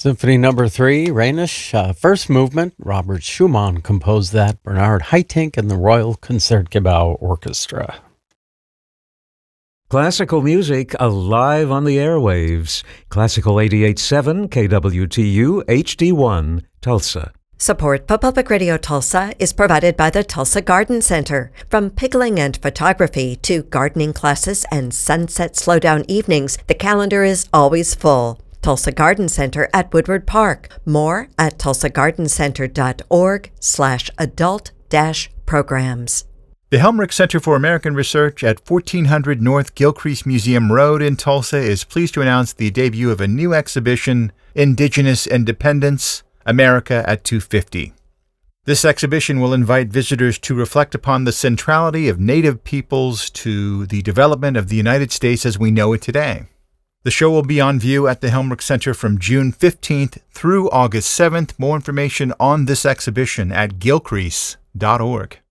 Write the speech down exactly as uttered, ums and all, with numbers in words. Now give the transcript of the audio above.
Symphony Number Three, Rhenish, uh, first movement. Robert Schumann composed that. Bernard Haitink and the Royal Concertgebouw Orchestra. Classical music alive on the airwaves. Classical eighty-eight point seven K W T U H D one, Tulsa. Support for Public Radio Tulsa is provided by the Tulsa Garden Center. From pickling and photography to gardening classes and sunset slowdown evenings, the calendar is always full. Tulsa Garden Center at Woodward Park. More at tulsa garden center dot org slash adult dash programs. The Helmrich Center for American Research at fourteen hundred North Gilcrease Museum Road in Tulsa is pleased to announce the debut of a new exhibition, Indigenous Independence, America at two fifty. This exhibition will invite visitors to reflect upon the centrality of Native peoples to the development of the United States as we know it today. The show will be on view at the Helmrich Center from June fifteenth through August seventh. More information on this exhibition at gilcrease dot org.